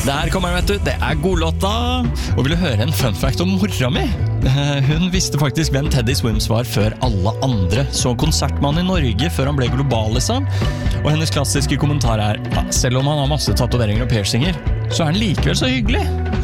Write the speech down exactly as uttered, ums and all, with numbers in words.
Der kommer den, vet du. Det er godlåta. Og vil du høre en fun fact om mora mi? Hun visste faktisk hvem Teddy Swims var før alle andre. Så konsertmann i Norge før han ble global, liksom. Og hennes klassiske kommentar er, ja, selv om han har masse tatoveringer og piercinger, så er han likevel så hyggelig.